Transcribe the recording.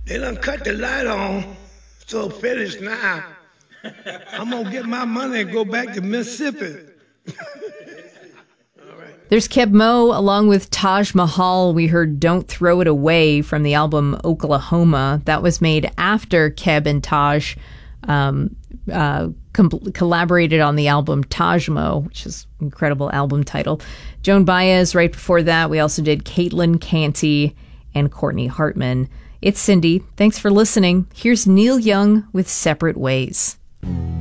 They done cut the light on, so finished now. I'm gonna get my money and go back to Mississippi. There's Keb Mo along with Taj Mahal. We heard Don't Throw It Away from the album Oklahoma. That was made after Keb and Taj collaborated on the album Tajmo, which is an incredible album title. Joan Baez right before that. We also did Caitlin Canty and Courtney Hartman. It's Cindy. Thanks for listening. Here's Neil Young with Separate Ways.